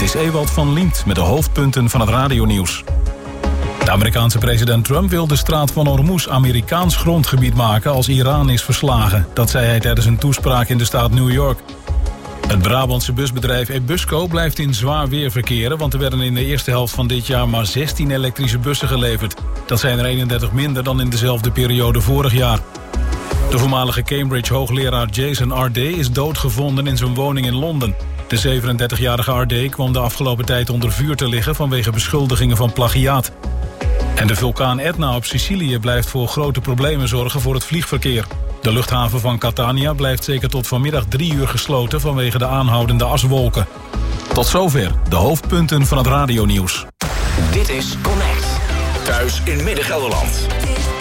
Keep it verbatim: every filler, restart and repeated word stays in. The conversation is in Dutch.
is Ewald van Liemt met de hoofdpunten van het radionieuws. De Amerikaanse president Trump wil de straat van Hormuz Amerikaans grondgebied maken als Iran is verslagen. Dat zei hij tijdens een toespraak in de staat New York. Het Brabantse busbedrijf Ebusco blijft in zwaar weer verkeren, want er werden in de eerste helft van dit jaar maar zestien elektrische bussen geleverd. Dat zijn er eenendertig minder dan in dezelfde periode vorig jaar. De voormalige Cambridge-hoogleraar Jason R D is doodgevonden in zijn woning in Londen. De zevenendertigjarige R D kwam de afgelopen tijd onder vuur te liggen vanwege beschuldigingen van plagiaat. En de vulkaan Etna op Sicilië blijft voor grote problemen zorgen voor het vliegverkeer. De luchthaven van Catania blijft zeker tot vanmiddag drie uur gesloten vanwege de aanhoudende aswolken. Tot zover de hoofdpunten van het radionieuws. Dit is Connect. Thuis in Midden-Gelderland.